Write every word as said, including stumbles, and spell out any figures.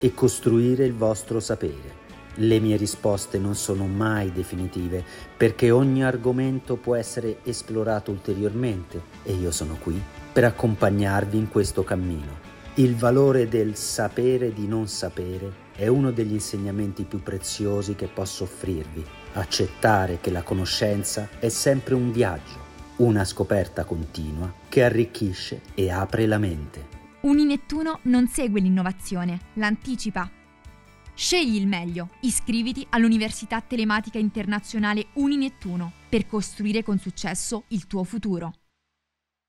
e costruire il vostro sapere. Le mie risposte non sono mai definitive perché ogni argomento può essere esplorato ulteriormente e io sono qui per accompagnarvi in questo cammino. Il valore del sapere di non sapere è uno degli insegnamenti più preziosi che posso offrirvi. Accettare che la conoscenza è sempre un viaggio, una scoperta continua che arricchisce e apre la mente. Uninettuno non segue l'innovazione, l'anticipa. Scegli il meglio, iscriviti all'Università Telematica Internazionale Uninettuno per costruire con successo il tuo futuro.